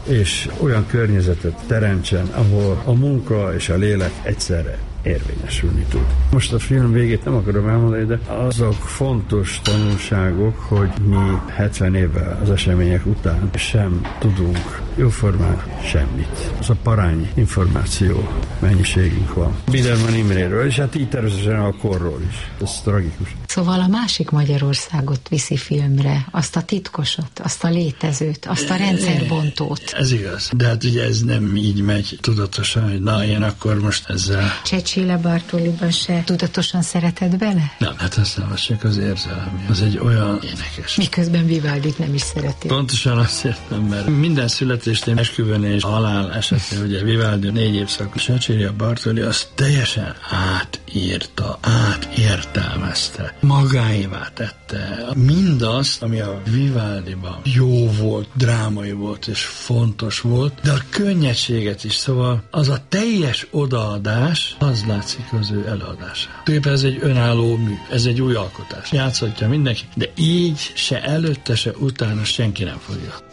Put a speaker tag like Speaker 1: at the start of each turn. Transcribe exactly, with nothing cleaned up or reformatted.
Speaker 1: és olyan környezetet teremtsen, ahol a munka és a lélek egyszerre érvényesülni tud. Most a film végét nem akarom elmondani, de azok fontos tanulságok, hogy mi hetven évvel az események után sem tudunk jóformán semmit. Az a parány információ mennyiségünk van. Biderman Imréről, és hát így természetesen a korról is. Ez tragikus.
Speaker 2: Szóval a másik Magyarországot viszi filmre, azt a titkosat, azt a létezőt, azt a rendszerbontót.
Speaker 3: Ez igaz, de hát ugye ez nem így megy tudatosan, hogy na, én akkor most ezzel...
Speaker 2: Csecsile Bartóliban se tudatosan szereted bele?
Speaker 3: Nem, hát aztán az csak az érzelmi. Az egy olyan énekes.
Speaker 2: Miközben Vivaldit nem is szereted.
Speaker 3: Pontosan azt értem, mert minden születésnél, esküvőn és halál esetén, ugye Vivaldi négy évszak, Csecsile Bartóli azt teljesen átírta, átértelmezte, magáévá tette mindazt, ami a Vivaldiban jó volt, drámai volt és fontos volt, de a könnyedséget is, szóval az a teljes odaadás, az látszik az ő előadásán. Tulajdonképpen ez egy önálló mű, ez egy új alkotás. Játszhatja mindenki, de így se előtte, se utána senki nem fogja.